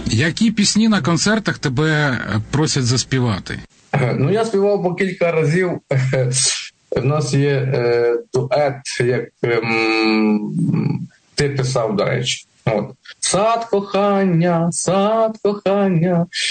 Які пісні на концертах тебе просять заспівати? Ну, я співав по кілька разів. У нас є дует, як ти писав, до речі. От. Сад кохання,